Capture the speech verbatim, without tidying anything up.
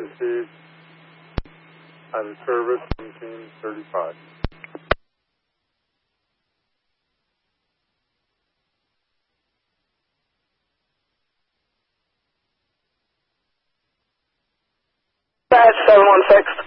received out of service seventeen thirty-five. Dispatch seven one six.